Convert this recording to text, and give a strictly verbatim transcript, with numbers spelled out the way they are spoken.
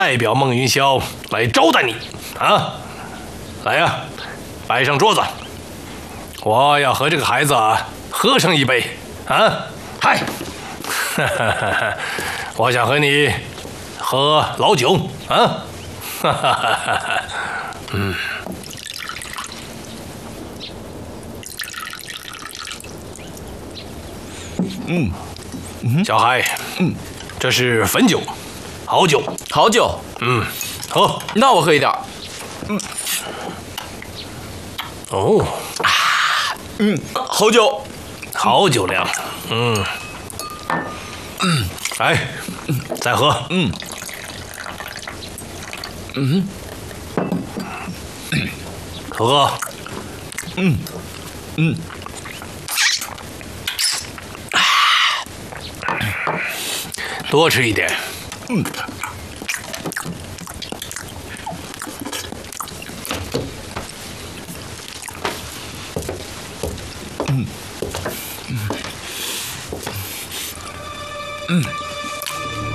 代表孟云霄来招待你啊！来呀、啊，摆上桌子，我要和这个孩子啊喝上一杯啊！嗨，哈哈哈哈，我想和你喝老酒啊！哈哈哈哈，嗯。 嗯，嗯小孩，嗯，这是汾酒，好酒， 好酒， 嗯，喝， 那我喝一点。嗯， 哦， 啊，嗯，好酒， 好酒量，嗯，嗯，来，再喝， 嗯，嗯， 喝， 嗯，嗯。 多吃一点。 嗯。嗯。嗯。嗯。